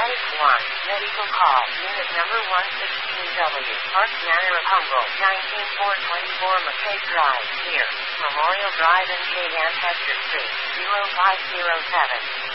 Status 1. Medical call. Unit number 116W. Park Manor of Humboldt. 19424 McKay Drive. Near Memorial Drive in Manchester Street. 0507.